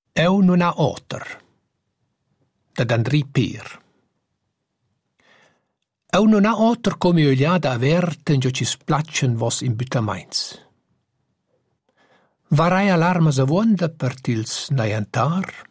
Eu non ha oter. Dad Andri Pier. Eu non ha oter come ogliada averta in gio ci splaccian vos imbütamaints. Varai alarmas avonda per tils naiantar,